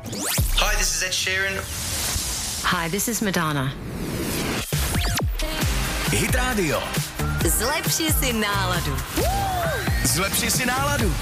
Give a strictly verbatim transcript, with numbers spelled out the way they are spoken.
Hi, this is Ed Sheeran. Hi, this is Madonna. Hit Radio. Zlepši si náladu. Zlepši si náladu.